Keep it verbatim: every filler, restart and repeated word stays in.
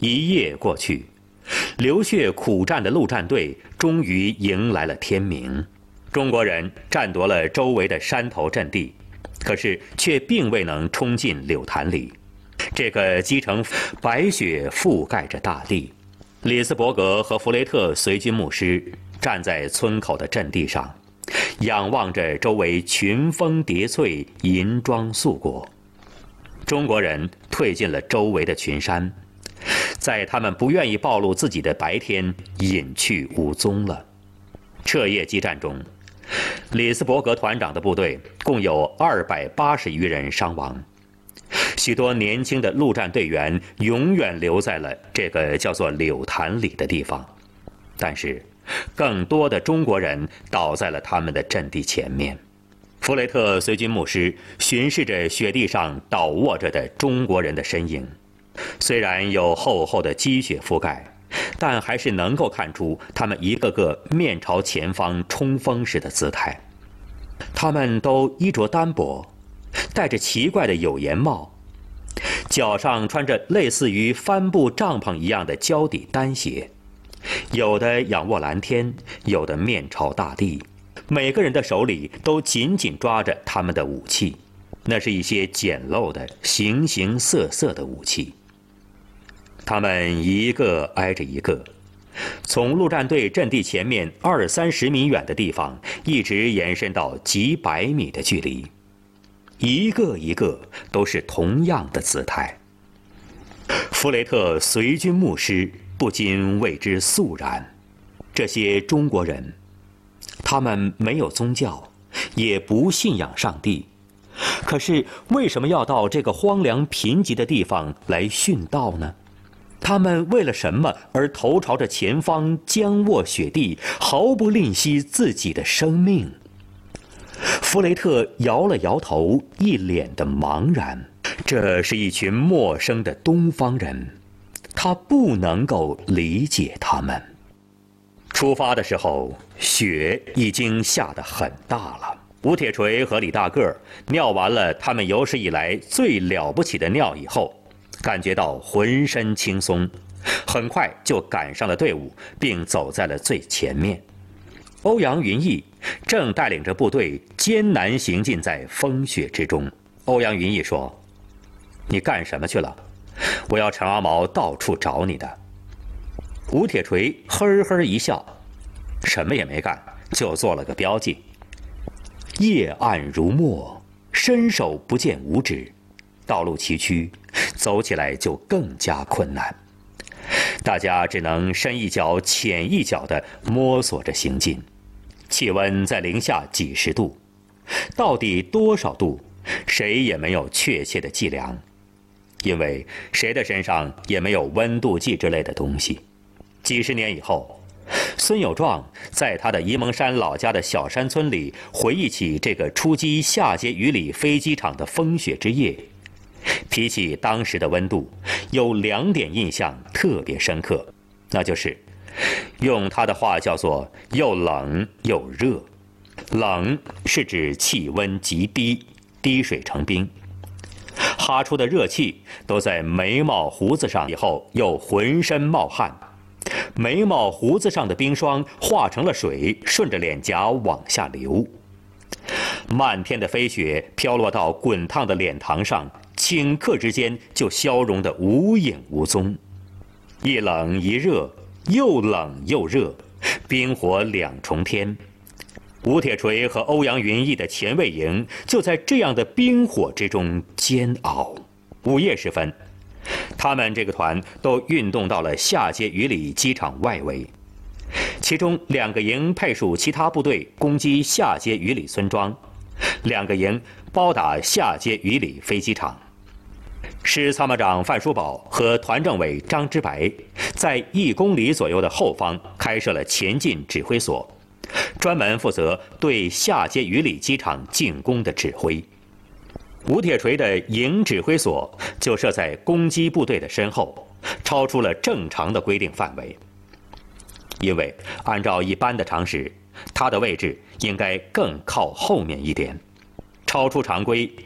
一夜过去，流血苦战的陆战队终于迎来了天明。中国人占夺了周围的山头阵地，可是却并未能冲进柳潭里。这个积成白雪覆盖着大地。里斯伯格和弗雷特随军牧师站在村口的阵地上，仰望着周围群峰叠翠、银装素裹。中国人退进了周围的群山，在他们不愿意暴露自己的白天隐去无踪了。彻夜激战中，里斯伯格团长的部队共有二百八十余人伤亡。许多年轻的陆战队员永远留在了这个叫做柳潭里的地方，但是更多的中国人倒在了他们的阵地前面。弗雷特随军牧师巡视着雪地上倒卧着的中国人的身影，虽然有厚厚的积雪覆盖，但还是能够看出他们一个个面朝前方冲锋时的姿态。他们都衣着单薄，戴着奇怪的有檐帽，脚上穿着类似于帆布帐篷一样的胶底单鞋，有的仰卧蓝天，有的面朝大地。每个人的手里都紧紧抓着他们的武器，那是一些简陋的形形色色的武器。他们一个挨着一个，从陆战队阵地前面二三十米远的地方，一直延伸到几百米的距离，一个一个都是同样的姿态。弗雷特随军牧师不禁为之肃然，这些中国人，他们没有宗教，也不信仰上帝，可是为什么要到这个荒凉贫瘠的地方来殉道呢？他们为了什么而头朝着前方僵卧雪地，毫不吝惜自己的生命？弗雷特摇了摇头，一脸的茫然。这是一群陌生的东方人，他不能够理解他们。出发的时候，雪已经下得很大了。吴铁锤和李大个儿尿完了他们有史以来最了不起的尿以后，感觉到浑身轻松，很快就赶上了队伍，并走在了最前面。欧阳云逸正带领着部队艰难行进在风雪之中。欧阳云逸说：“你干什么去了？我要陈阿毛到处找你的。”吴铁锤呵呵一笑，什么也没干，就做了个标记。夜暗如墨，伸手不见五指，道路崎岖，走起来就更加困难。大家只能深一脚浅一脚地摸索着行进。气温在零下几十度，到底多少度，谁也没有确切的计量，因为谁的身上也没有温度计之类的东西。几十年以后，孙有壮在他的沂蒙山老家的小山村里回忆起这个出击下碣隅里飞机场的风雪之夜，提起当时的温度，有两点印象特别深刻，那就是用他的话叫做又冷又热。冷是指气温极低，滴水成冰，哈出的热气都在眉毛胡子上，以后又浑身冒汗，眉毛胡子上的冰霜化成了水，顺着脸颊往下流。漫天的飞雪飘落到滚烫的脸膛上，顷刻之间就消融得无影无踪。一冷一热，又冷又热，冰火两重天。吴铁锤和欧阳云逸的前卫营就在这样的冰火之中煎熬。午夜时分，他们这个团都运动到了下碣隅里机场外围，其中两个营配属其他部队攻击下碣隅里村庄，两个营包打下碣隅里飞机场。师参谋长范书宝和团政委张之白在一公里左右的后方开设了前进指挥所，专门负责对下碣隅里机场进攻的指挥。吴铁锤的营指挥所就设在攻击部队的身后，超出了正常的规定范围。因为按照一般的常识，他的位置应该更靠后面一点，超出常规